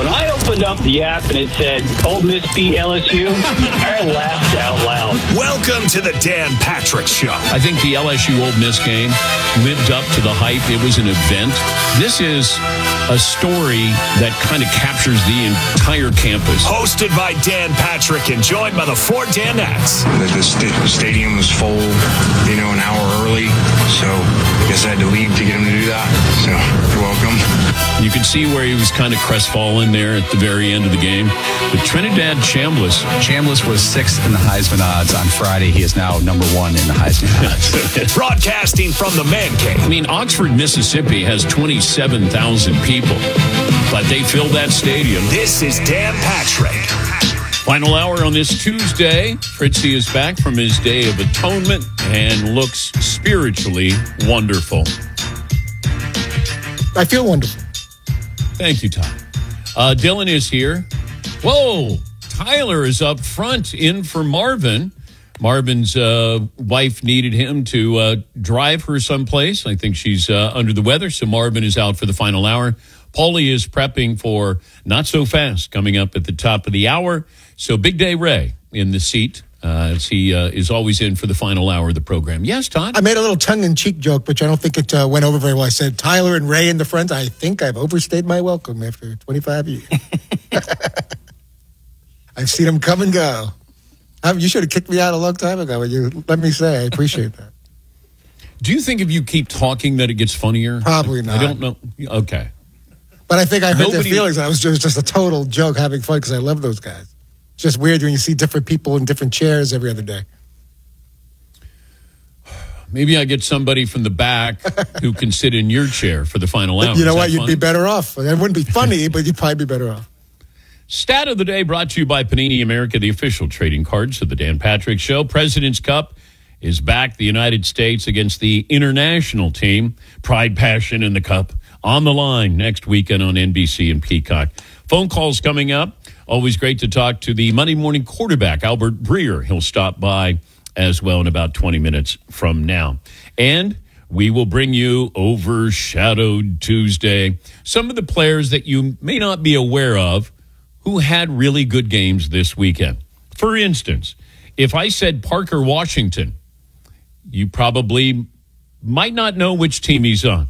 When I opened up the app and it said Ole Miss beat LSU, I laughed out loud. Welcome to the Dan Patrick Show. I think the LSU Ole Miss game lived up to the hype. It was an event. This is a story that kind of captures the entire campus. Hosted by Dan Patrick and joined by the four Danettes. The stadium was full, an hour early. So I guess I had to leave to get him to do that. So you're welcome. You could see where he was kind of crestfallen there at the very end of the game. But Trinidad Chambliss was sixth in the Heisman odds on Friday. He is now number one in the Heisman odds. Broadcasting from the Man Cave. I mean, Oxford, Mississippi has 27,000 people, but they filled that stadium. This is Dan Patrick. Final hour on this Tuesday. Fritzy is back from his Day of Atonement and looks spiritually wonderful. I feel wonderful. Thank you, Tom. Dylan is here. Whoa! Tyler is up front in for Marvin. Marvin's wife needed him to drive her someplace. I think she's under the weather, so Marvin is out for the final hour. Paulie is prepping for Not So Fast coming up at the top of the hour. So Big Day Ray in the seat as he is always in for the final hour of the program. Yes, Todd? I made a little tongue-in-cheek joke, which I don't think it went over very well. I said, Tyler and Ray in the front. I think I've overstayed my welcome after 25 years. I've seen them come and go. You should have kicked me out a long time ago. You let me say, I appreciate that. Do you think if you keep talking that it gets funnier? Probably not. I don't know. Okay. But I think I hurt their feelings. It was just a total joke having fun because I love those guys. It's just weird when you see different people in different chairs every other day. Maybe I get somebody from the back who can sit in your chair for the final hour. You know what? You'd be better off. It wouldn't be funny, but you'd probably be better off. Stat of the day brought to you by Panini America, the official trading cards of the Dan Patrick Show. President's Cup is back. The United States against the international team. Pride, passion, and the cup on the line next weekend on NBC and Peacock. Phone calls coming up. Always great to talk to the Monday morning quarterback, Albert Breer. He'll stop by as well in about 20 minutes from now. And we will bring you Overshadowed Tuesday. Some of the players that you may not be aware of who had really good games this weekend. For instance, if I said Parker Washington, you probably might not know which team he's on.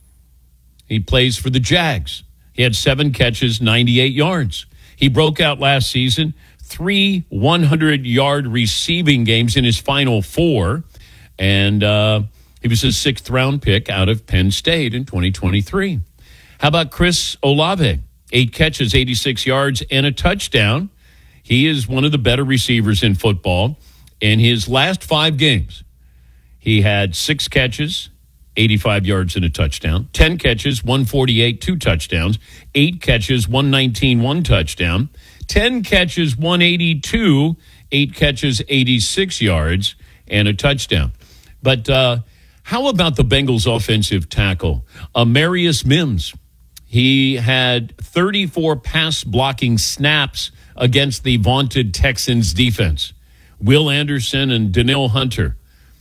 He plays for the Jags. He had 7 catches, 98 yards. He broke out last season, 3 100-yard receiving games in his final 4. And he was a 6th-round pick out of Penn State in 2023. How about Chris Olave? 8 catches, 86 yards, and a touchdown. He is one of the better receivers in football. In his last 5 games, he had 6 catches, 85 yards and a touchdown, 10 catches, 148, 2 touchdowns, 8 catches, 119, 1 touchdown, 10 catches, 182, 8 catches, 86 yards, and a touchdown. But how about the Bengals offensive tackle, Amarius Mims? He had 34 pass blocking snaps against the vaunted Texans defense. Will Anderson and Danielle Hunter,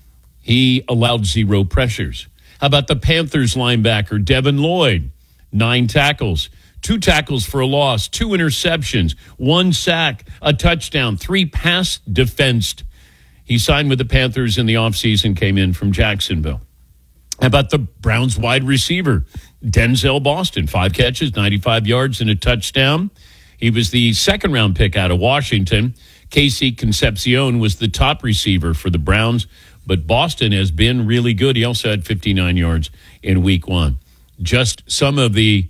he allowed 0 pressures. How about the Panthers linebacker, Devin Lloyd? 9 tackles, 2 tackles for a loss, 2 interceptions, 1 sack, a touchdown, 3 pass defensed. He signed with the Panthers in the offseason, came in from Jacksonville. How about the Browns wide receiver, Denzel Boston? 5 catches, 95 yards, and a touchdown. He was the 2nd-round pick out of Washington. Casey Concepcion was the top receiver for the Browns. But Boston has been really good. He also had 59 yards in week 1. Just some of the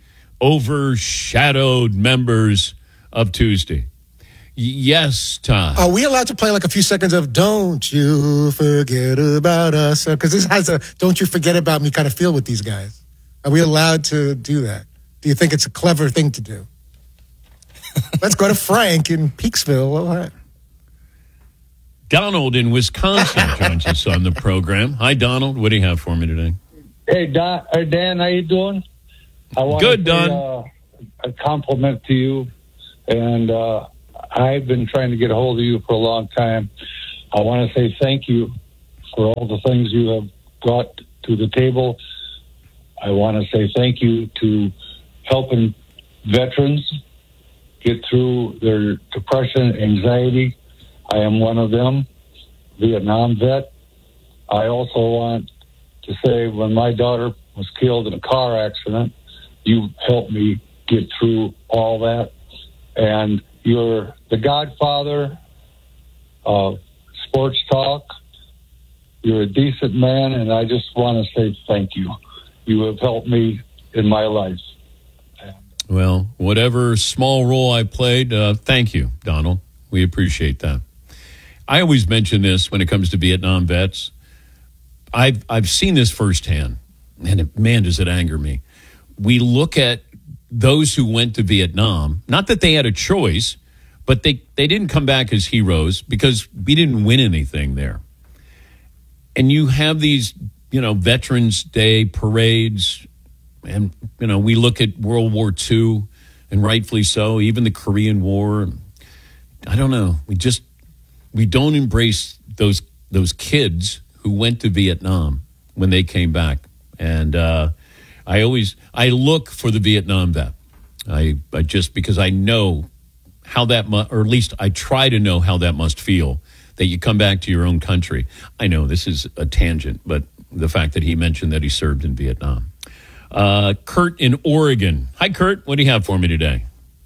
overshadowed members of Tuesday. Yes, Todd. Are we allowed to play like a few seconds of Don't You Forget About Us? Because this has a Don't You Forget About Me kind of feel with these guys. Are we allowed to do that? Do you think it's a clever thing to do? Let's go to Frank in Peaksville. All right. Donald in Wisconsin joins us on the program. Hi, Donald. What do you have for me today? Hey, Dan, how you doing? I want Good, to Don. a compliment to you, and I've been trying to get a hold of you for a long time. I want to say thank you for all the things you have brought to the table. I want to say thank you to helping veterans get through their depression, anxiety. I am one of them, Vietnam vet. I also want to say when my daughter was killed in a car accident, you helped me get through all that. And you're the godfather of sports talk. You're a decent man, and I just want to say thank you. You have helped me in my life. Well, whatever small role I played, thank you, Donald. We appreciate that. I always mention this when it comes to Vietnam vets. I've seen this firsthand, and man, does it anger me. We look at those who went to Vietnam, not that they had a choice, but they didn't come back as heroes because we didn't win anything there. And you have these, Veterans Day parades, and, we look at World War II, and rightfully so, even the Korean War. I don't know. We don't embrace those kids who went to Vietnam when they came back. And I look for the Vietnam vet. I just, because I know how that or at least I try to know how that must feel, that you come back to your own country. I know this is a tangent, but the fact that he mentioned that he served in Vietnam. Kurt in Oregon. Hi, Kurt. What do you have for me today?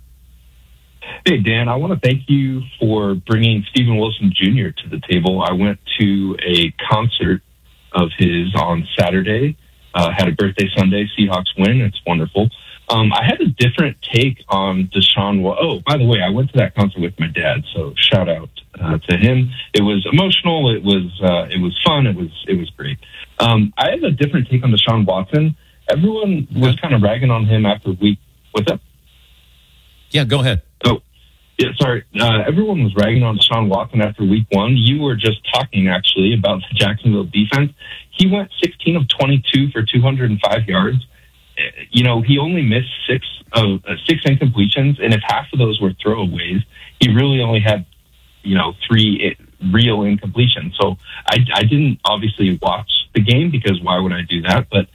Hey, Dan, I want to thank you for bringing Steven Wilson Jr. to the table. I went to a concert of his on Saturday, had a birthday Sunday, Seahawks win. It's wonderful. I had a different take on Deshaun. Oh, by the way, I went to that concert with my dad, so shout out to him. It was emotional. It was fun. It was great. I have a different take on Deshaun Watson. Everyone was kind of ragging on him after week. What's up? Yeah, go ahead. Oh, yeah, sorry. Everyone was ragging on Deshaun Watson after week 1. You were just talking, actually, about the Jacksonville defense. He went 16 of 22 for 205 yards. He only missed six incompletions, and if half of those were throwaways, he really only had, 3 real incompletions. So I didn't obviously watch the game because why would I do that? But,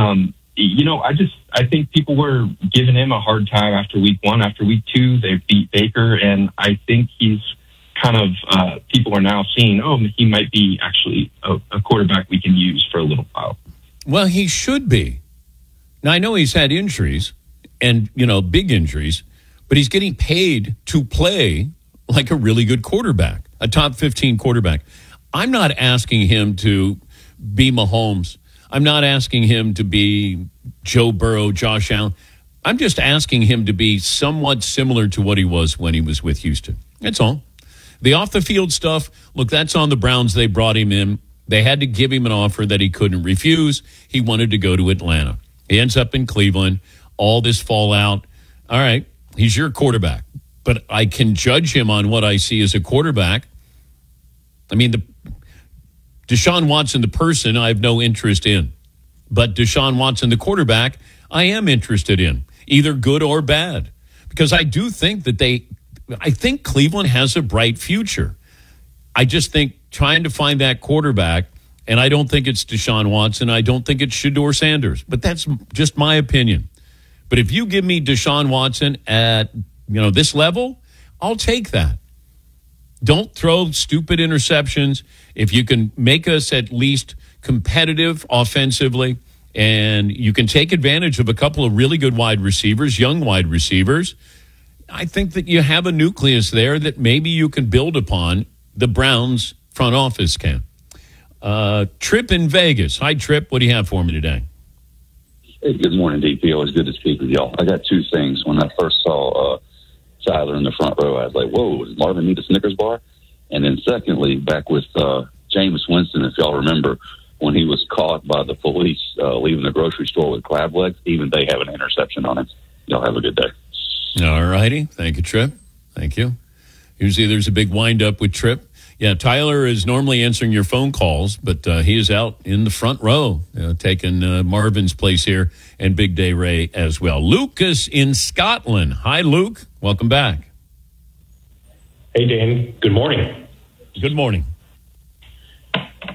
I think people were giving him a hard time after week 1. After week 2, they beat Baker, and I think he's kind of, people are now seeing, he might be actually a quarterback we can use for a little while. Well, he should be. Now, I know he's had injuries and, big injuries, but he's getting paid to play like a really good quarterback, a top 15 quarterback. I'm not asking him to be Mahomes. I'm not asking him to be Joe Burrow, Josh Allen. I'm just asking him to be somewhat similar to what he was when he was with Houston. That's all. The off-the-field stuff, look, that's on the Browns. They brought him in. They had to give him an offer that he couldn't refuse. He wanted to go to Atlanta. He ends up in Cleveland. All this fallout. All right, he's your quarterback. But I can judge him on what I see as a quarterback. I mean, Deshaun Watson, the person, I have no interest in. But Deshaun Watson, the quarterback, I am interested in, either good or bad. Because I do think that I think Cleveland has a bright future. I just think trying to find that quarterback, and I don't think it's Deshaun Watson. I don't think it's Shedeur Sanders. But that's just my opinion. But if you give me Deshaun Watson at, this level, I'll take that. Don't throw stupid interceptions. If you can make us at least competitive offensively, and you can take advantage of a couple of really good wide receivers, young wide receivers, I think that you have a nucleus there that maybe you can build upon. The Browns front office can. Trip in Vegas. Hi, Trip. What do you have for me today? Hey, good morning, DP. Always good to speak with y'all. I got 2 things. When I first saw Tyler in the front row, I was like, whoa, does Marvin need a Snickers bar? And then secondly, back with Jameis Winston, if y'all remember, when he was caught by the police leaving the grocery store with crab legs, even they have an interception on him. Y'all have a good day. All righty. Thank you, Trip. Thank you. Usually there's a big wind-up with Trip. Yeah, Tyler is normally answering your phone calls, but he is out in the front row, taking Marvin's place here, and Big Day Ray as well. Lucas in Scotland. Hi, Luke. Welcome back. Hey, Dan. Good morning. Good morning.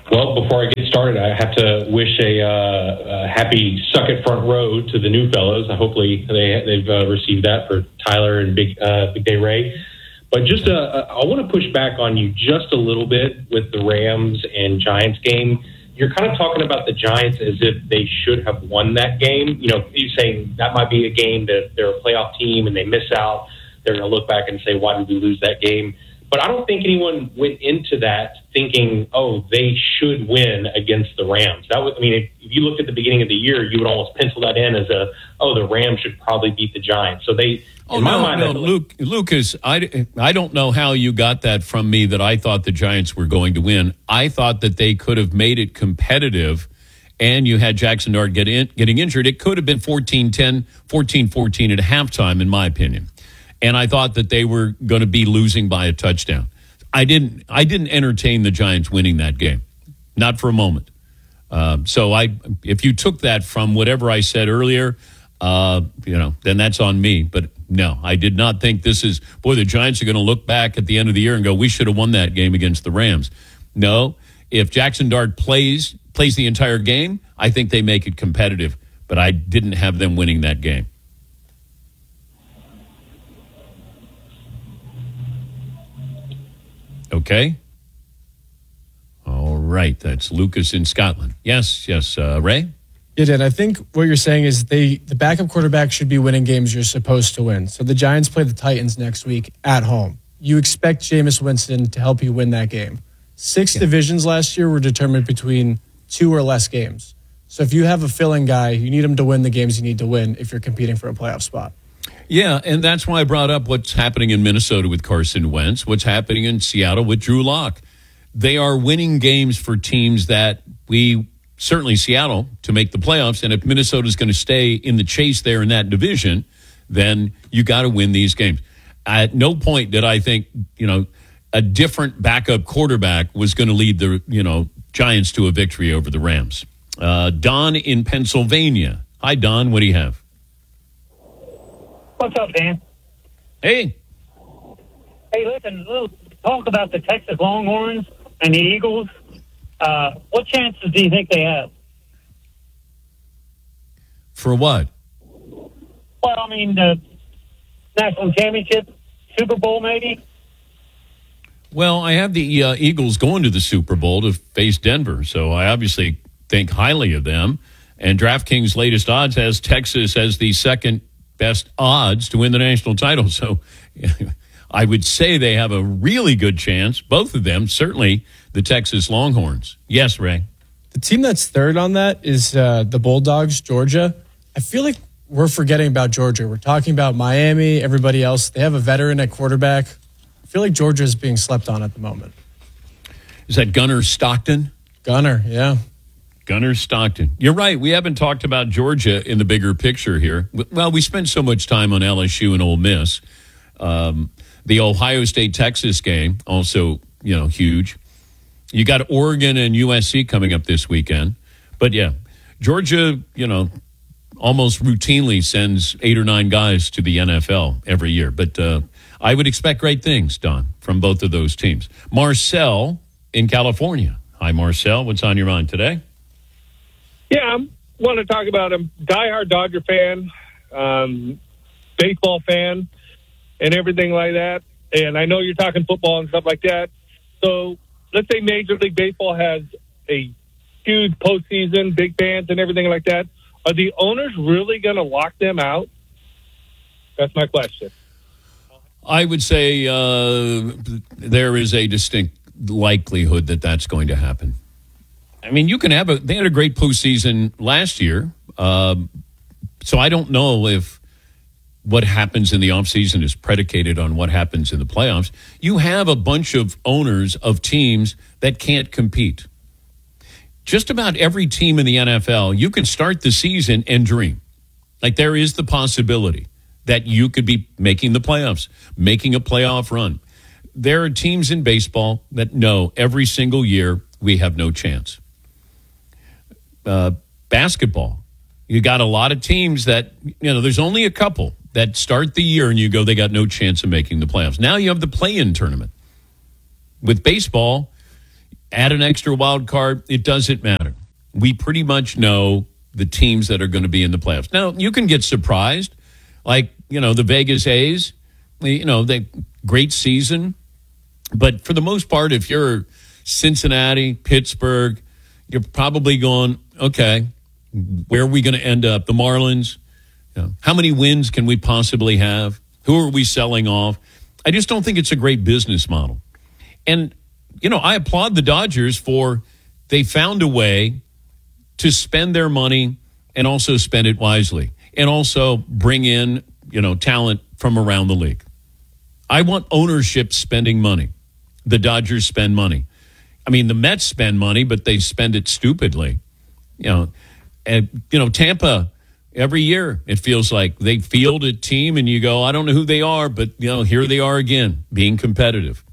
Well, before I get started, I have to wish a happy suck it front row to the new fellows. Hopefully they've received that for Tyler and Big Day Ray. But just I want to push back on you just a little bit with the Rams and Giants game. You're kind of talking about the Giants as if they should have won that game. You know, you're saying that might be a game that they're a playoff team and they miss out. They're going to look back and say, why did we lose that game? But I don't think anyone went into that thinking, oh, they should win against the Rams. If you looked at the beginning of the year, you would almost pencil that in as the Rams should probably beat the Giants. So they, Lucas, I don't know how you got that from me that I thought the Giants were going to win. I thought that they could have made it competitive, and you had Jackson Dart getting injured. It could have been 14-10, 14-14 at halftime, in my opinion. And I thought that they were going to be losing by a touchdown. I didn't entertain the Giants winning that game, not for a moment. So if you took that from whatever I said earlier, then that's on me. But no, I did not think the Giants are going to look back at the end of the year and go, we should have won that game against the Rams. No, if Jackson Dart plays the entire game, I think they make it competitive. But I didn't have them winning that game. Okay. All right. That's Lucas in Scotland. Yes, Ray? Yeah, Dan, I think what you're saying is the backup quarterback should be winning games you're supposed to win. So the Giants play the Titans next week at home. You expect Jameis Winston to help you win that game. 6 divisions last year were determined between 2 or less games. So if you have a fill-in guy, you need him to win the games you need to win if you're competing for a playoff spot. Yeah, and that's why I brought up what's happening in Minnesota with Carson Wentz, what's happening in Seattle with Drew Lock. They are winning games for teams that certainly Seattle, to make the playoffs, and if Minnesota's going to stay in the chase there in that division, then you got to win these games. At no point did I think, a different backup quarterback was going to lead the, Giants to a victory over the Rams. Don in Pennsylvania. Hi, Don. What do you have? What's up, Dan? Hey. Hey, listen, we'll talk about the Texas Longhorns and the Eagles. What chances do you think they have? For what? Well, the national championship, Super Bowl maybe? Well, I have the Eagles going to the Super Bowl to face Denver, so I obviously think highly of them. And DraftKings' latest odds has Texas as the second best odds to win the national title. So I would say they have a really good chance, both of them, certainly the Texas Longhorns. Yes, Ray? The team that's third on that is the Bulldogs, Georgia. I feel like we're forgetting about Georgia. We're talking about Miami, everybody else. They have a veteran at quarterback. I feel like Georgia is being slept on at the moment. Is that Gunnar Stockton? Gunnar, yeah. Gunnar Stockton. You're right. We haven't talked about Georgia in the bigger picture here. Well, we spent so much time on LSU and Ole Miss. The Ohio State-Texas game, also, huge. You got Oregon and USC coming up this weekend. But, yeah, Georgia, almost routinely sends 8 or 9 guys to the NFL every year. But I would expect great things, Don, from both of those teams. Marcel in California. Hi, Marcel. What's on your mind today? Yeah, I want to talk about a diehard Dodger fan, baseball fan, and everything like that. And I know you're talking football and stuff like that. So let's say Major League Baseball has a huge postseason, big fans and everything like that. Are the owners really going to lock them out? That's my question. I would say there is a distinct likelihood that that's going to happen. I mean, you can they had a great postseason last year. So I don't know if what happens in the offseason is predicated on what happens in the playoffs. You have a bunch of owners of teams that can't compete. Just about every team in the NFL, you can start the season and dream. Like there is the possibility that you could be making the playoffs, making a playoff run. There are teams in baseball that know every single year we have no chance. Basketball, you got a lot of teams that, there's only a couple that start the year and you go, they got no chance of making the playoffs. Now you have the play-in tournament. With baseball, add an extra wild card, it doesn't matter. We pretty much know the teams that are going to be in the playoffs. Now, you can get surprised, like, the Vegas A's, they great season. But for the most part, if you're Cincinnati, Pittsburgh, you're probably going, okay, where are we going to end up? The Marlins, how many wins can we possibly have? Who are we selling off? I just don't think it's a great business model. And, I applaud the Dodgers for they found a way to spend their money and also spend it wisely and also bring in, talent from around the league. I want ownership spending money. The Dodgers spend money. I mean, the Mets spend money, but they spend it stupidly. Tampa, every year it feels like they field a team and you go, I don't know who they are, but, here they are again, being competitive.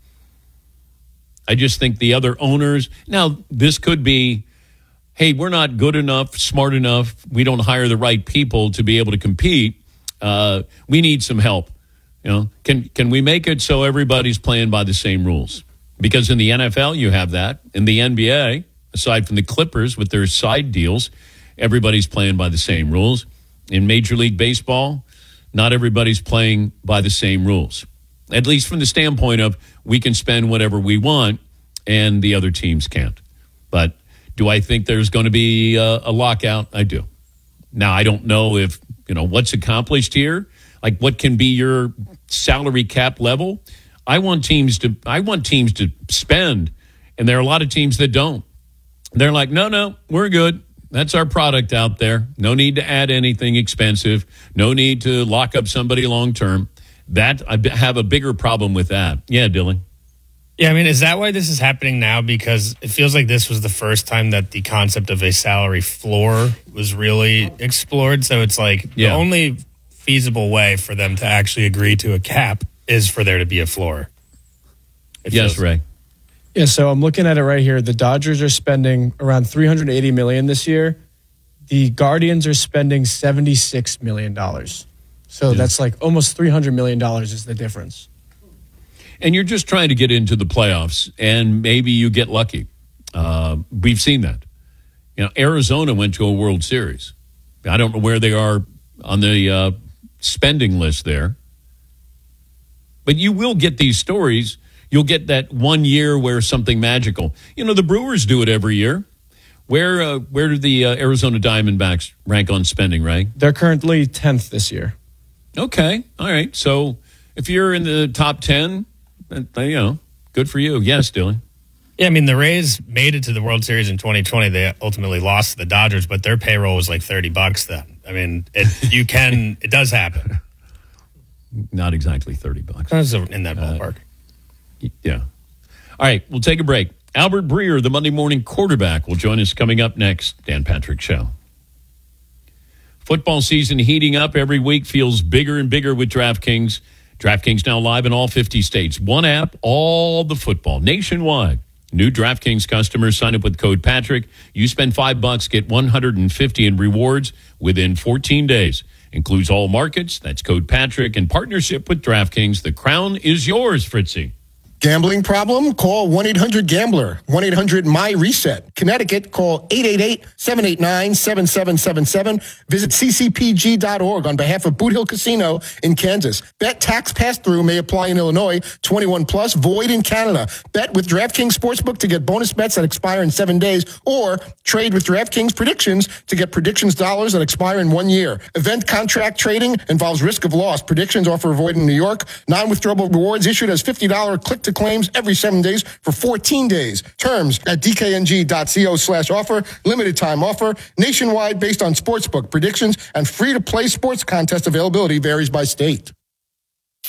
I just think the other owners, now this could be, hey, we're not good enough, smart enough, we don't hire the right people to be able to compete. We need some help. Can we make it so everybody's playing by the same rules? Because in the NFL, you have that. In the NBA, aside from the Clippers with their side deals, everybody's playing by the same rules. In Major League Baseball, not everybody's playing by the same rules. At least from the standpoint of we can spend whatever we want and the other teams can't. But do I think there's going to be a lockout? I do. Now, I don't know if, what's accomplished here. Like, what can be your salary cap level? I want teams to spend, and there are a lot of teams that don't. They're like, no, we're good. That's our product out there. No need to add anything expensive. No need to lock up somebody long term. That I have a bigger problem with that. Yeah, Dylan. Yeah, I mean, is that why this is happening now? Because it feels like this was the first time that the concept of a salary floor was really explored. So it's like the only feasible way for them to actually agree to a cap is for there to be a floor. Yes, Ray. Yeah, so I'm looking at it right here. The Dodgers are spending around $380 million this year. The Guardians are spending $76 million. So that's like almost $300 million is the difference. And you're just trying to get into the playoffs, and maybe you get lucky. We've seen that. Arizona went to a World Series. I don't know where they are on the spending list there. But you will get these stories. You'll get that 1 year where something magical. The Brewers do it every year. Where do the Arizona Diamondbacks rank on spending, Ray? They're currently 10th this year. Okay. All right. So if you're in the top 10, good for you. Yes, Dylan. Yeah, I mean, the Rays made it to the World Series in 2020. They ultimately lost to the Dodgers, but their payroll was like $30 then. I mean, it does happen. Not exactly $30. That's in that ballpark. Yeah. All right, we'll take a break. Albert Breer, the Monday morning quarterback, will join us coming up next. Dan Patrick Show. Football season heating up every week, feels bigger and bigger with DraftKings. DraftKings now live in all 50 states. One app, all the football, nationwide. New DraftKings customers sign up with code Patrick. You spend $5, get $150 in rewards within 14 days. Includes all markets. That's code Patrick. In partnership with DraftKings, the crown is yours, Fritzy. Gambling problem? Call 1-800-GAMBLER. 1-800-MY-RESET. Connecticut, call 888-789-7777. Visit ccpg.org on behalf of Boot Hill Casino in Kansas. Bet tax pass-through may apply in Illinois. 21 plus, void in Canada. Bet with DraftKings Sportsbook to get bonus bets that expire in 7 days, or trade with DraftKings Predictions to get predictions dollars that expire in 1 year. Event contract trading involves risk of loss. Predictions offer void in New York. Non-withdrawable rewards issued as $50 click-to claims every 7 days for 14 days. Terms at dkng.co/offer. Limited time offer. Nationwide based on sportsbook predictions and free-to-play sports contest availability varies by state.